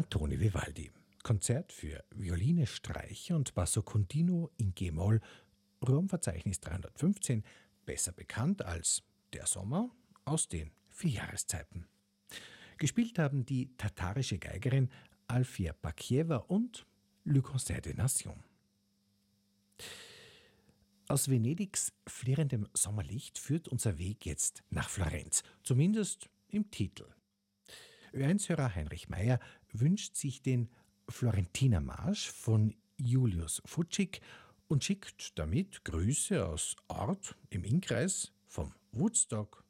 Antoni Vivaldi. Konzert für Violine, Streicher und Basso Continuo in G-Moll, Raumverzeichnis 315, besser bekannt als Der Sommer aus den 4 Jahreszeiten. Gespielt haben die tatarische Geigerin Alfia Bakieva und Le Concert des Nations. Aus Venedigs flirrendem Sommerlicht führt unser Weg jetzt nach Florenz, zumindest im Titel. Ö1-Hörer Heinrich Meyer wünscht sich den Florentinermarsch von Julius Fučík und schickt damit Grüße aus Ort im Innkreis vom Woodstock